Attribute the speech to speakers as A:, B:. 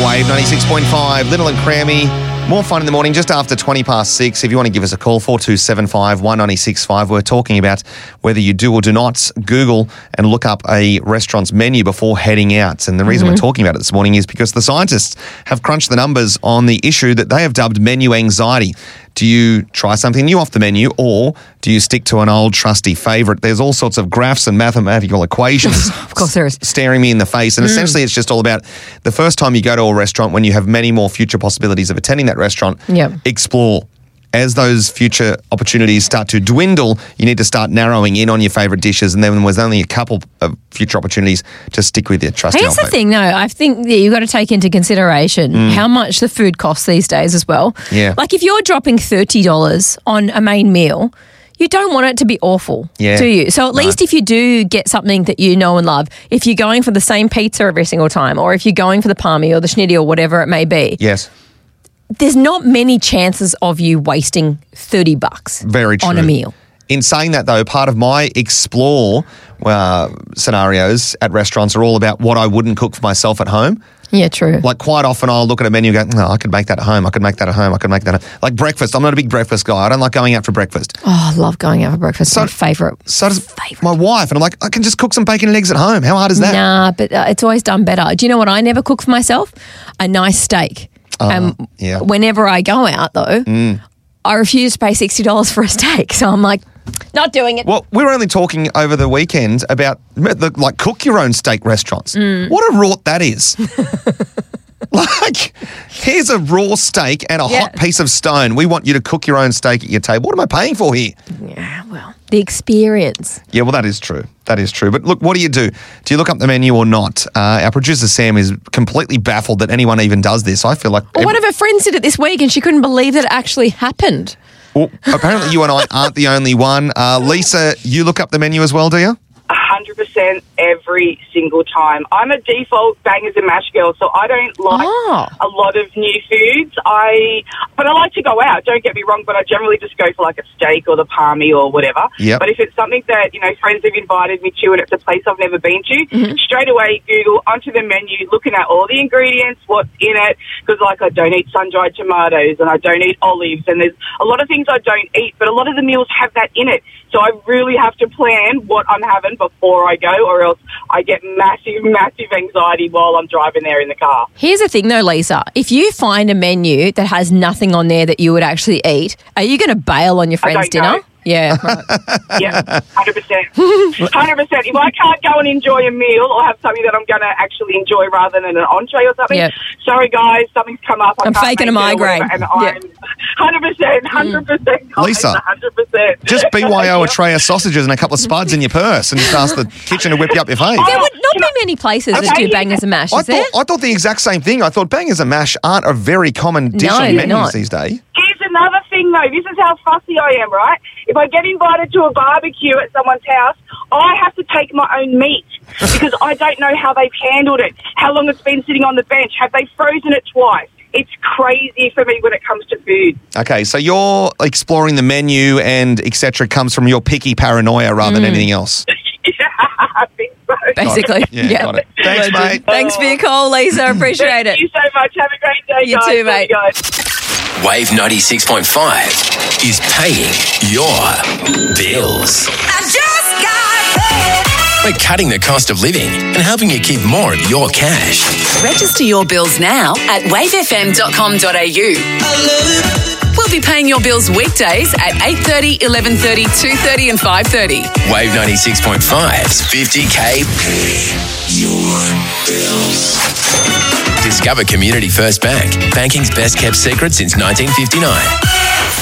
A: Wave 96.5, Little and Crammy. More fun in the morning, just after 20 past 6. If you want to give us a call, 4275 1965. We're talking about whether you do or do not Google and look up a restaurant's menu before heading out. And the reason we're talking about it this morning is because the scientists have crunched the numbers on the issue that they have dubbed menu anxiety. Do you try something new off the menu, or do you stick to an old trusty favourite? There's all sorts of graphs and mathematical equations
B: Of course there is.
A: staring me in the face. And essentially it's just all about the first time you go to a restaurant, when you have many more future possibilities of attending that restaurant, explore. As those future opportunities start to dwindle, you need to start narrowing in on your favourite dishes. And then when there's only a couple of future opportunities, just stick with your trusty
B: Here's
A: old
B: the
A: favourite.
B: thing, though. I think that you've got to take into consideration how much the food costs these days as well.
A: Yeah.
B: Like if you're dropping $30 on a main meal, you don't want it to be awful, do you? So at least if you do get something that you know and love, if you're going for the same pizza every single time, or if you're going for the palmy or the schnitty or whatever it may be,
A: Yes.
B: there's not many chances of you wasting $30
A: Very true.
B: on a meal.
A: In saying that, though, part of my explore scenarios at restaurants are all about what I wouldn't cook for myself at home.
B: Yeah, true.
A: Like quite often I'll look at a menu and go, no, I could make that at home. I could make that at home. I could make that at home. Like breakfast. I'm not a big breakfast guy. I don't like going out for breakfast.
B: Oh, I love going out for breakfast.
A: So-
B: My favourite.
A: So does my wife. And I'm like, I can just cook some bacon and eggs at home. How hard is that?
B: Nah, but it's always done better. Do you know what I never cook for myself? A nice steak.
A: Yeah.
B: Whenever I go out, though, I refuse to pay $60 for a steak. So I'm like, not doing it.
A: Well, we were only talking over the weekend about cook your own steak restaurants. What a rort that is. Like, here's a raw steak and a hot piece of stone. We want you to cook your own steak at your table. What am I paying for here?
B: Yeah, well, the experience.
A: Yeah, well, that is true. That is true. But look, what do you do? Do you look up the menu or not? Our producer, Sam, is completely baffled that anyone even does this. I feel like...
B: Well, one of her friends did it this week and she couldn't believe that it actually happened.
A: Well, apparently you and I aren't the only one. Lisa, you look up the menu as well, do you?
C: 100% every single time. I'm a default bangers and mash girl, so I don't like a lot of new foods. But I like to go out, don't get me wrong, but I generally just go for like a steak or the palmy or whatever.
A: Yep.
C: But if it's something that, friends have invited me to and it's a place I've never been to, straight away Google onto the menu, looking at all the ingredients, what's in it, because I don't eat sun-dried tomatoes and I don't eat olives, and there's a lot of things I don't eat, but a lot of the meals have that in it. So I really have to plan what I'm having before I go, or else I get massive, massive anxiety while I'm driving there in the car.
B: Here's the thing though, Lisa. If you find a menu that has nothing on there that you would actually eat, are you going to bail on your friend's dinner?
C: Know.
B: Yeah, right.
C: Yeah, 100%. 100%. If I can't go and enjoy a meal or have something that I'm going to actually enjoy rather than an entree or something, sorry guys, something's come up.
B: I'm faking a migraine.
C: And I'm 100%,
A: Lisa,
C: 100%.
A: Just BYO a tray of sausages and a couple of spuds in your purse and just ask the kitchen to whip you up your face.
B: There would not be many places that do bangers and mash, is there?
A: I thought the exact same thing. I thought bangers and mash aren't a very common dish on menus these days.
C: Here's another thing, though. This is how fussy I am, right? If I get invited to a barbecue at someone's house, I have to take my own meat because I don't know how they've handled it, how long it's been sitting on the bench, have they frozen it twice? It's crazy for me when it comes to food.
A: Okay, so you're exploring the menu and etc. comes from your picky paranoia rather than anything else.
C: Yeah, I think so.
B: Basically.
A: Yeah, got it. Thanks, mate.
B: Thanks for your call, Lisa. Appreciate it.
C: Thank you so much. Have a great day,
B: You
C: guys.
B: too, mate.
D: Wave 96.5 is paying your bills.
E: I just got paid.
D: We're cutting the cost of living and helping you keep more of your cash.
E: Register your bills now at wavefm.com.au. We'll be paying your bills weekdays at 8:30, 11:30, 2:30 and 5:30.
D: Wave 96.5's 50K Pay Your Bills. Discover Community First Bank, banking's best kept secret since 1959.